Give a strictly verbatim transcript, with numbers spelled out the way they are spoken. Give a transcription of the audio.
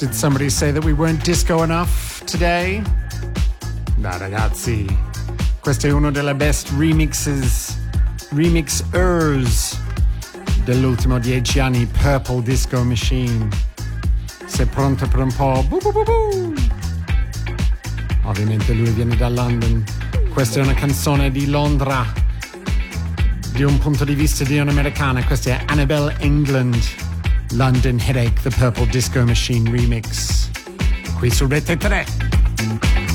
Did somebody say that we weren't disco enough today? Dai ragazzi, questo è uno delle best remixes, remixers dell'ultimo dieci anni, Purple Disco Machine. Sei pronto per un po'? Bu bu bu bu. Ovviamente lui viene da London. Questa è una canzone di Londra, di un punto di vista di un'americana. Questa è Annabelle England, London Headache, The Purple Disco Machine Remix, qui su Rete tre.